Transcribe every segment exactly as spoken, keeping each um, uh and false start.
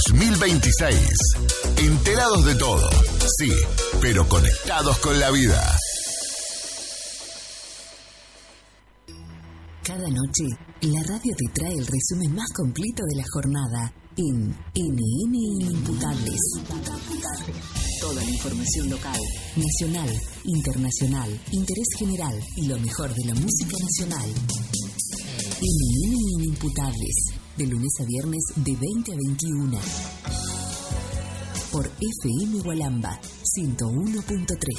dos mil veintiséis. Enterados de todo, sí, pero conectados con la vida. Cada noche, la radio te trae el resumen más completo de la jornada en N N Inimputables. Toda la información local, nacional, internacional, interés general y lo mejor de la música nacional. N N Inimputables, de lunes a viernes de veinte a veintiuno. Por F M Gualamba, ciento uno punto tres.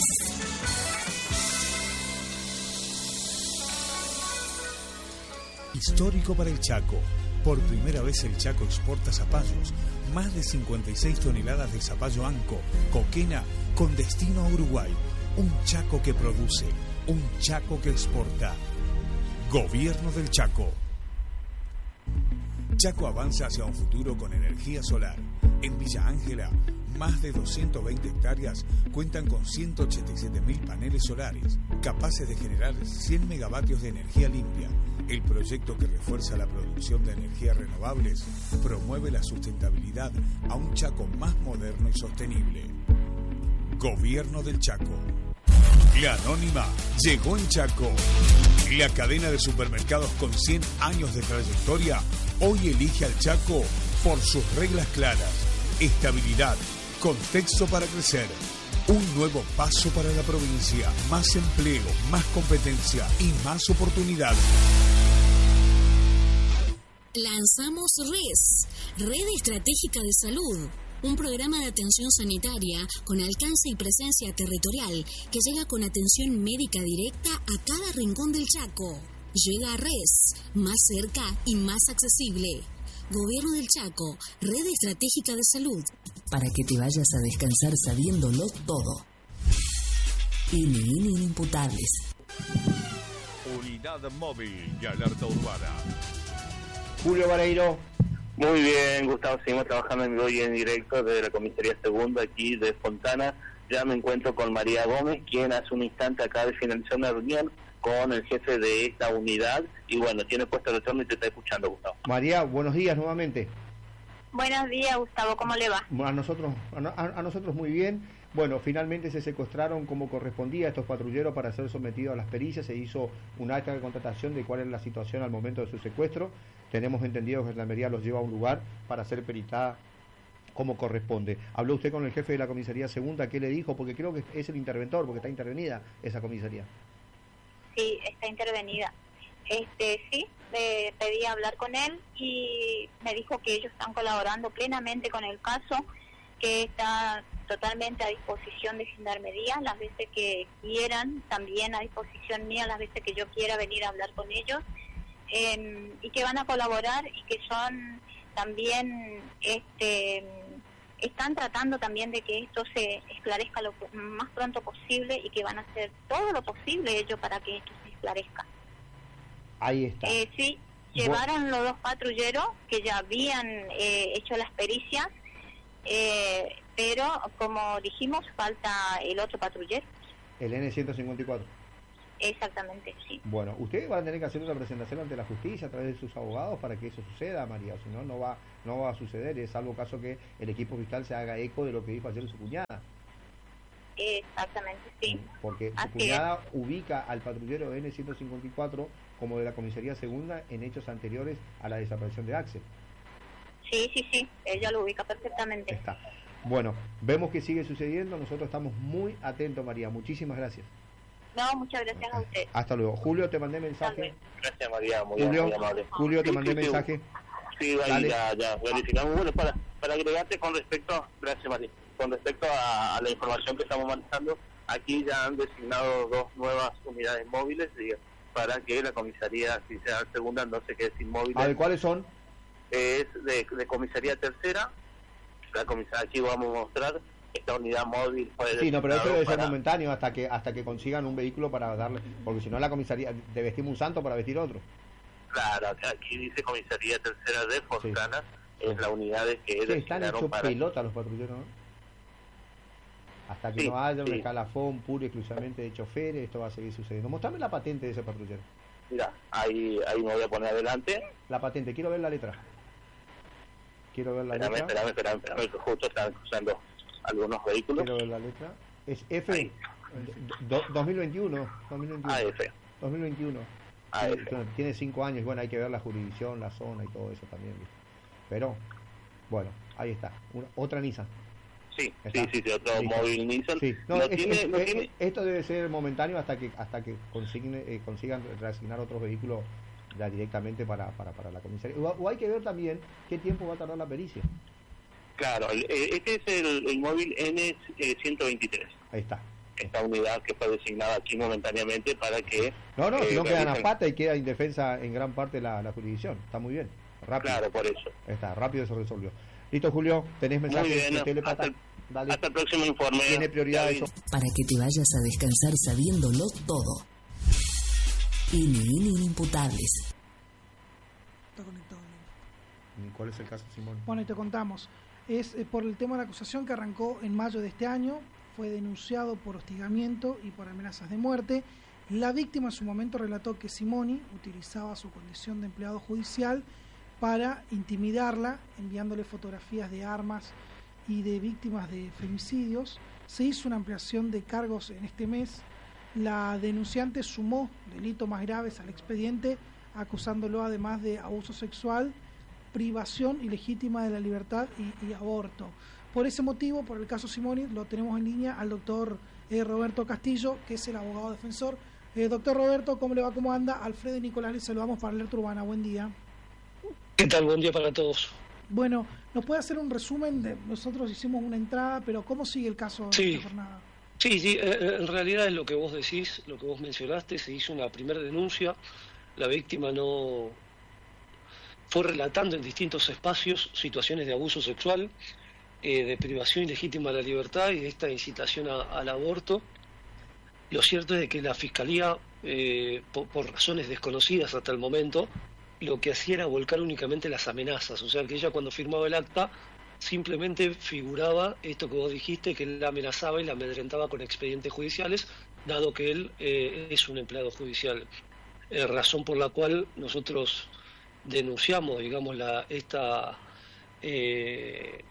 Histórico para el Chaco. Por primera vez el Chaco exporta zapallos. Más de cincuenta y seis toneladas de zapallo anco, coquena, con destino a Uruguay. Un Chaco que produce, un Chaco que exporta. Gobierno del Chaco. Chaco avanza hacia un futuro con energía solar. En Villa Ángela, más de doscientas veinte hectáreas cuentan con ciento ochenta y siete mil paneles solares, capaces de generar cien megavatios de energía limpia. El proyecto, que refuerza la producción de energías renovables, promueve la sustentabilidad a un Chaco más moderno y sostenible. Gobierno del Chaco. La Anónima llegó en Chaco. La cadena de supermercados con cien años de trayectoria hoy elige al Chaco por sus reglas claras, estabilidad, contexto para crecer. Un nuevo paso para la provincia, más empleo, más competencia y más oportunidad. Lanzamos R E S, Red Estratégica de Salud, un programa de atención sanitaria con alcance y presencia territorial que llega con atención médica directa a cada rincón del Chaco. Llega a R E S, más cerca y más accesible. Gobierno del Chaco, Red Estratégica de Salud. Para que te vayas a descansar sabiéndolo todo. N N Inimputables. Unidad móvil y alerta urbana. Julio Vareiro. Muy bien, Gustavo, seguimos trabajando en hoy en directo desde la comisaría segunda aquí de Fontana. Ya me encuentro con María Gómez, quien hace un instante acaba de finalizar una reunión con el jefe de esta unidad y bueno, tiene puesto el retorno y te está escuchando, Gustavo. María, buenos días nuevamente. Buenos días, Gustavo, ¿cómo le va? A nosotros, a, a nosotros muy bien. Bueno, finalmente se secuestraron como correspondía a estos patrulleros para ser sometidos a las pericias. Se hizo un acta de contratación de cuál es la situación al momento de su secuestro. Tenemos entendido que Gendarmería los lleva a un lugar para ser peritada como corresponde. ¿Habló usted con el jefe de la comisaría segunda? ¿Qué le dijo? Porque creo que es el interventor, porque está intervenida esa comisaría. Sí, está intervenida. Este, sí, le pedí hablar con él y me dijo que ellos están colaborando plenamente con el caso, que está totalmente a disposición de Gendarmería las veces que quieran, también a disposición mía las veces que yo quiera venir a hablar con ellos, eh, y que van a colaborar y que son también, este, están tratando también de que esto se esclarezca lo más pronto posible y que van a hacer todo lo posible ellos para que esto se esclarezca. Ahí está. Eh, sí, llevaron los dos patrulleros que ya habían eh, hecho las pericias, eh, pero como dijimos, falta el otro patrullero. El N ciento cincuenta y cuatro. Exactamente, sí. Bueno, ustedes van a tener que hacer una presentación ante la justicia a través de sus abogados para que eso suceda, María, si no, no va, no va a suceder, es salvo caso que el equipo fiscal se haga eco de lo que dijo ayer su cuñada. Exactamente, sí. Porque su Así cuñada es. ubica al patrullero N ciento cincuenta y cuatro como de la comisaría segunda en hechos anteriores a la desaparición de Axel. Sí, sí, sí, ella lo ubica perfectamente. Está. Bueno, vemos que sigue sucediendo, nosotros estamos muy atentos, María, muchísimas gracias. No, muchas gracias a usted. Hasta luego. Julio, te mandé mensaje. Gracias, María, muy, Julio, muy amable. Julio, te Sí, mandé sí, mensaje. Sí, ahí Dale. ya, ya verificamos. Bueno, para, para agregarte con respecto, gracias, María, con respecto a, a la información que estamos manejando, aquí ya han designado dos nuevas unidades móviles y, para que la comisaría, si sea segunda, no se quede sin móviles. A ver, ¿cuáles son? Es de, de comisaría tercera. La comisaría, aquí vamos a mostrar esta unidad móvil. Puede Sí, no, pero eso debe para... ser momentáneo hasta que hasta que consigan un vehículo para darle, porque si no la comisaría, de vestir un santo para vestir otro. Claro, aquí dice comisaría tercera de Fontana, sí. Es la unidad de que sí, están hechos para... pelota los patrulleros, ¿no? Hasta que sí, no haya un sí. escalafón puro y exclusivamente de choferes, esto va a seguir sucediendo. Mostrame la patente de ese patrullero. Mira, ahí, ahí me voy a poner adelante. La patente, quiero ver la letra. Quiero ver la Espérame, letra. espérame, espérame, espérame, que justo están cruzando algunos vehículos. Quiero ver la letra. Es F. Ahí. Do, dos mil veintiuno. dos mil veintiuno. A F. dos mil veintiuno. A Sí, F. tiene cinco años. Bueno, hay que ver la jurisdicción, la zona y todo eso también. ¿viste? Pero, bueno, ahí está. Una, otra Nissan. Sí, Está. sí, sí, sí, otro Listo. móvil Nissan. Sí. No, No es- tiene, es- no es- tiene... Esto debe ser momentáneo hasta que hasta que consiguen, eh, consigan reasignar otros vehículos ya directamente para, para, para la comisaría. O, o hay que ver también qué tiempo va a tardar la pericia. Claro, el- eh, este es el, el móvil N ciento veintitrés. Ahí está. Esta unidad que fue designada aquí momentáneamente para que... No, no, eh, si no quedan a realicen- pata y queda indefensa en gran parte la, la jurisdicción. Está muy bien. Rápido. Claro, por eso. Está, rápido se resolvió. Listo, Julio, tenés Muy mensajes bien, de Telepata. hasta el, Dale. hasta el próximo informe. Tiene prioridad David. eso. Para que te vayas a descansar sabiéndolo todo. N N Inimputables. Está conectado. ¿Cuál es el caso, Simón? Bueno, y te contamos. Es eh, por el tema de la acusación que arrancó en mayo de este año. Fue denunciado por hostigamiento y por amenazas de muerte. La víctima en su momento relató que Simoni utilizaba su condición de empleado judicial para intimidarla, enviándole fotografías de armas y de víctimas de femicidios. Se hizo una ampliación de cargos en este mes. La denunciante sumó delitos más graves al expediente, acusándolo además de abuso sexual, privación ilegítima de la libertad y, y aborto. Por ese motivo, por el caso Simoni, lo tenemos en línea al doctor eh, Roberto Castillo, que es el abogado defensor. Eh, doctor Roberto, ¿cómo le va? ¿Cómo anda? Alfredo y Nicolás, les saludamos para Alerta Urbana. Buen día. ¿Qué tal? Buen día para todos. Bueno, ¿nos puede hacer un resumen? De nosotros hicimos una entrada, pero ¿cómo sigue el caso de Sí. esta jornada? Sí, sí, eh, en realidad es lo que vos decís, lo que vos mencionaste, se hizo una primera denuncia, la víctima no fue relatando en distintos espacios situaciones de abuso sexual, eh, de privación ilegítima de la libertad y de esta incitación a- al aborto. Lo cierto es de que la Fiscalía, eh, por, por razones desconocidas hasta el momento, lo que hacía era volcar únicamente las amenazas, o sea que ella cuando firmaba el acta simplemente figuraba esto que vos dijiste, que él la amenazaba y la amedrentaba con expedientes judiciales, dado que él eh, es un empleado judicial. Eh, razón por la cual nosotros denunciamos, digamos, la, esta, eh,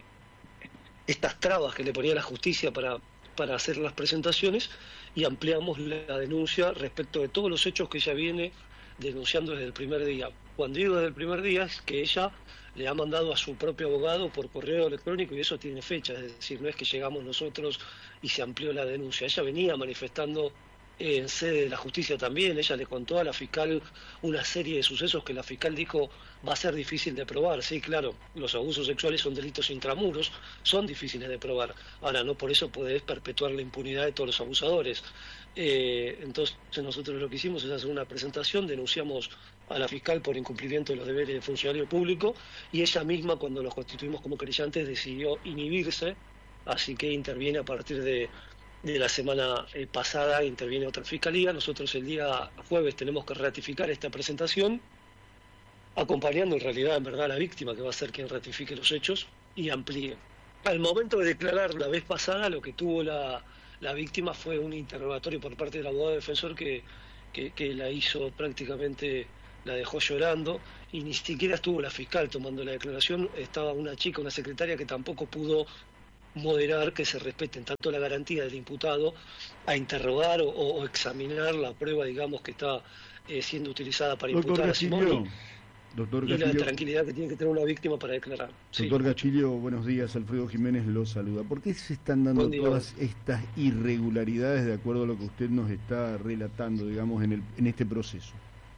estas trabas que le ponía la justicia para, para hacer las presentaciones y ampliamos la denuncia respecto de todos los hechos que ella viene denunciando desde el primer día. Cuando digo desde el primer día es que ella le ha mandado a su propio abogado por correo electrónico y eso tiene fecha, es decir, no es que llegamos nosotros y se amplió la denuncia. Ella venía manifestando en sede de la justicia también, ella le contó a la fiscal una serie de sucesos que la fiscal dijo va a ser difícil de probar. Sí, claro, los abusos sexuales son delitos intramuros, son difíciles de probar. Ahora, no por eso podés perpetuar la impunidad de todos los abusadores. Eh, entonces nosotros lo que hicimos es hacer una presentación, denunciamos a la fiscal por incumplimiento de los deberes de funcionario público y ella misma, cuando los constituimos como querellantes, decidió inhibirse, así que interviene a partir de, de la semana eh, pasada, interviene otra fiscalía. Nosotros el día jueves tenemos que ratificar esta presentación, acompañando en realidad en verdad a la víctima, que va a ser quien ratifique los hechos y amplíe. Al momento de declarar la vez pasada, lo que tuvo la, la víctima fue un interrogatorio por parte del abogado defensor que, que, que la hizo prácticamente, la dejó llorando, y ni siquiera estuvo la fiscal tomando la declaración. Estaba una chica, una secretaria, que tampoco pudo moderar que se respeten tanto la garantía del imputado a interrogar o, o examinar la prueba, digamos, que está eh, siendo utilizada para Doctor imputar a Gachilio, Simoni, doctor y la Gachilio, tranquilidad que tiene que tener una víctima para declarar. Sí. doctor Gachilio, buenos días, Alfredo Jiménez lo saluda. ¿Por qué se están dando Buen día. todas estas irregularidades de acuerdo a lo que usted nos está relatando, digamos, en, el, en este proceso?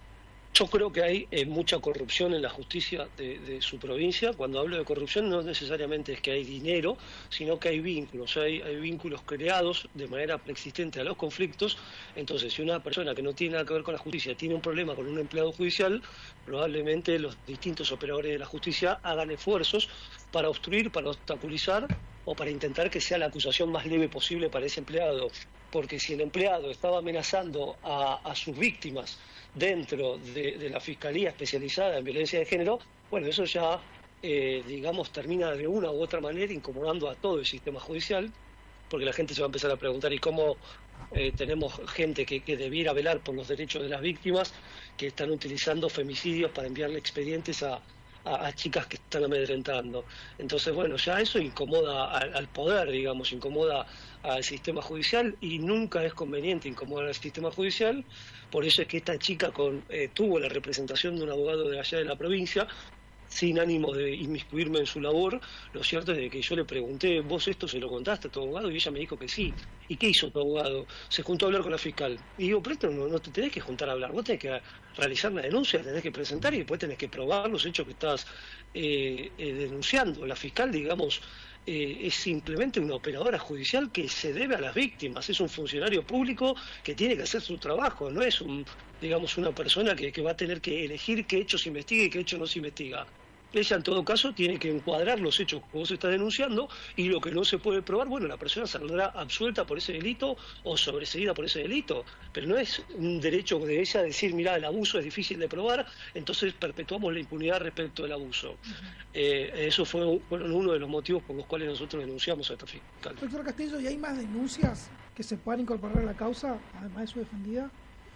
Yo creo que hay eh, mucha corrupción en la justicia de, de su provincia. Cuando hablo de corrupción no necesariamente es que hay dinero, sino que hay vínculos. Hay, hay vínculos creados de manera preexistente a los conflictos. Entonces, si una persona que no tiene nada que ver con la justicia tiene un problema con un empleado judicial, probablemente los distintos operadores de la justicia hagan esfuerzos para obstruir, para obstaculizar o para intentar que sea la acusación más leve posible para ese empleado. Porque si el empleado estaba amenazando a, a sus víctimas dentro de, de la Fiscalía especializada en violencia de género, bueno, eso ya, eh, digamos, termina de una u otra manera incomodando a todo el sistema judicial, porque la gente se va a empezar a preguntar, ¿y cómo eh, tenemos gente que, que debiera velar por los derechos de las víctimas, que están utilizando femicidios para enviarle expedientes a, a, a chicas que están amedrentando. Entonces, bueno, ya eso incomoda al, al poder, digamos, incomoda al sistema judicial, y nunca es conveniente incomodar al sistema judicial. Por eso es que esta chica con eh, tuvo la representación de un abogado de allá de la provincia, sin ánimo de inmiscuirme en su labor. Lo cierto es de que yo le pregunté, ¿vos esto se lo contaste a tu abogado? Y ella me dijo que sí. ¿Y qué hizo tu abogado? Se juntó a hablar con la fiscal. Y digo, pero esto no, no te tenés que juntar a hablar, vos tenés que realizar una denuncia, tenés que presentar y después tenés que probar los hechos que estás eh, eh, denunciando. La fiscal, digamos, eh, es simplemente una operadora judicial que se debe a las víctimas, es un funcionario público que tiene que hacer su trabajo, no es un, digamos, una persona que, que va a tener que elegir qué hechos se investiga y qué hechos no se investiga. Ella, en todo caso, tiene que encuadrar los hechos que vos estás denunciando, y lo que no se puede probar, bueno, la persona saldrá absuelta por ese delito o sobreseída por ese delito, pero no es un derecho de ella decir, mira, el abuso es difícil de probar, entonces perpetuamos la impunidad respecto del abuso. Uh-huh. eh, eso fue fueron uno de los motivos por los cuales nosotros denunciamos a esta fiscal. Doctor Castillo, ¿y hay más denuncias que se puedan incorporar a la causa, además de su defendida?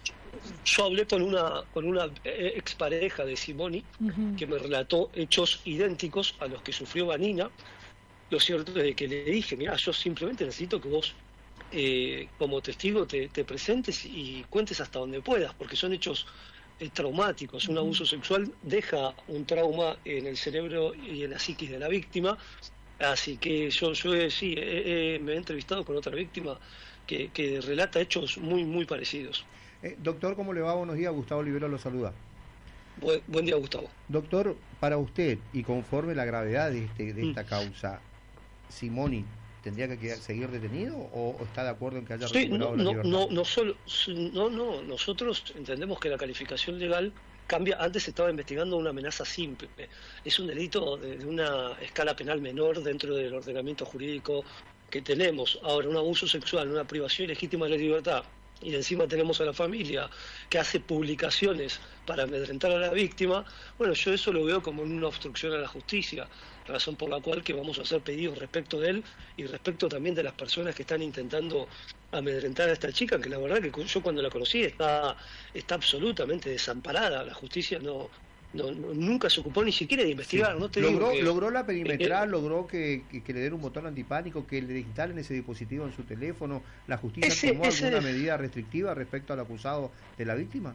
Yo hablé con una con una expareja de Simoni, uh-huh, que me relató hechos idénticos a los que sufrió Vanina. Lo cierto es que le dije, mira, yo simplemente necesito que vos eh, como testigo te, te presentes y cuentes hasta donde puedas, porque son hechos eh, traumáticos. Un abuso sexual deja un trauma en el cerebro y en la psiquis de la víctima. Así que yo, yo eh, sí, eh, eh, me he entrevistado con otra víctima que, que relata hechos muy, muy parecidos. Eh, doctor, ¿cómo le va? Buenos días, Gustavo Olivero lo saluda. Buen, buen día, Gustavo. Doctor, para usted, y conforme la gravedad de, este, de esta mm. causa, ¿Simoni tendría que quedar, seguir detenido o, o está de acuerdo en que haya sí, recuperado no, la no, libertad? No, no, solo, no, no, nosotros entendemos que la calificación legal cambia. Antes se estaba investigando una amenaza simple. Es un delito de, de una escala penal menor dentro del ordenamiento jurídico que tenemos. Ahora, un abuso sexual, una privación ilegítima de la libertad, y encima tenemos a la familia que hace publicaciones para amedrentar a la víctima, bueno, yo eso lo veo como una obstrucción a la justicia, razón por la cual que vamos a hacer pedidos respecto de él y respecto también de las personas que están intentando amedrentar a esta chica, que la verdad que yo cuando la conocí está, está absolutamente desamparada. La justicia no... No, no, nunca se ocupó ni siquiera de investigar. Sí. No te logró, digo que, logró la perimetral, eh, logró que, que, que le den un botón antipánico, que le instalen ese dispositivo en su teléfono. ¿La justicia ese, tomó ese, alguna medida restrictiva respecto al acusado de la víctima?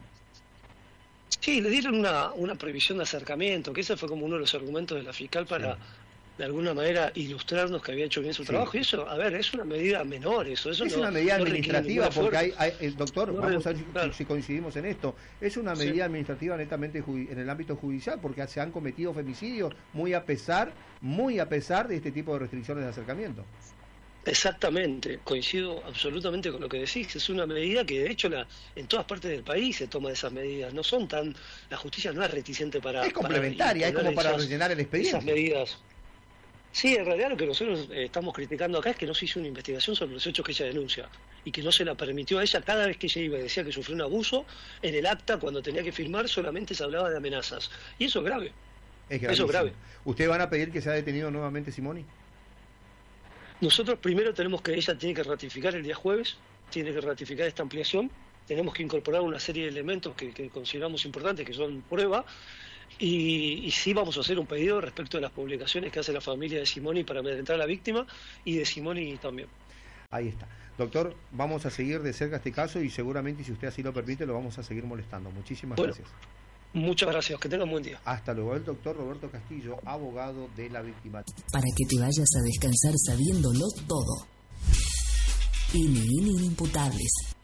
Sí, le dieron una, una prohibición de acercamiento, que ese fue como uno de los argumentos de la fiscal para, sí, de alguna manera, ilustrarnos que había hecho bien su sí. trabajo. Y eso, a ver, es una medida menor, eso, eso es no, una medida no administrativa, porque hay, hay, el doctor, no, vamos a ver claro. si coincidimos en esto, es una medida sí. administrativa netamente en el ámbito judicial, porque se han cometido femicidios muy a pesar, muy a pesar de este tipo de restricciones de acercamiento. Exactamente, coincido absolutamente con lo que decís. Es una medida que de hecho la, en todas partes del país se toma esas medidas. No son tan, la justicia no es reticente para... Es complementaria, es como para esas, rellenar el expediente. Esas medidas. Sí, en realidad lo que nosotros eh, estamos criticando acá es que no se hizo una investigación sobre los hechos que ella denuncia y que no se la permitió a ella. Cada vez que ella iba y decía que sufrió un abuso, en el acta, cuando tenía que firmar, solamente se hablaba de amenazas. Y eso es grave. Es eso es grave. ¿Ustedes van a pedir que sea detenido nuevamente Simoni? Nosotros primero tenemos que, ella tiene que ratificar el día jueves, tiene que ratificar esta ampliación, tenemos que incorporar una serie de elementos que, que consideramos importantes, que son prueba. Y, y sí vamos a hacer un pedido respecto de las publicaciones que hace la familia de Simoni para amedrentar a la víctima y de Simoni también. Ahí está. Doctor, vamos a seguir de cerca este caso y seguramente, si usted así lo permite, lo vamos a seguir molestando. Muchísimas bueno, gracias. Muchas gracias, que tengan buen día. Hasta luego. El doctor Roberto Castillo, abogado de la víctima. Para que te vayas a descansar sabiéndolo todo. N N Inimputables.